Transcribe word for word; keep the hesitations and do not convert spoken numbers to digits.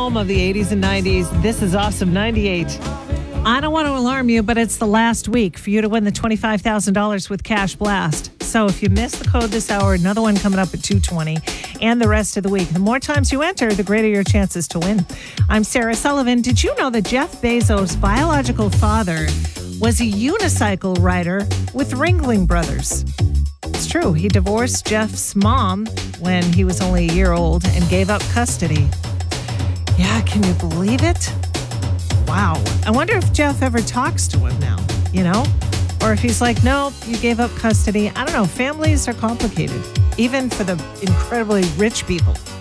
home of the eighties and nineties. This is Awesome ninety-eight. I don't want to alarm you, but it's the last week for you to win the twenty-five thousand dollars with Cash Blast. So if you miss the code this hour, another one coming up at two twenty and the rest of the week. The more times you enter, the greater your chances to win. I'm Sarah Sullivan. Did you know that Jeff Bezos' biological father was a unicycle rider with Ringling Brothers? It's true. He divorced Jeff's mom when he was only a year old and gave up custody. Yeah, can you believe it? Wow. I wonder if Jeff ever talks to him now, you know? Or if he's like, no, you gave up custody. I don't know. Families are complicated, even for the incredibly rich people.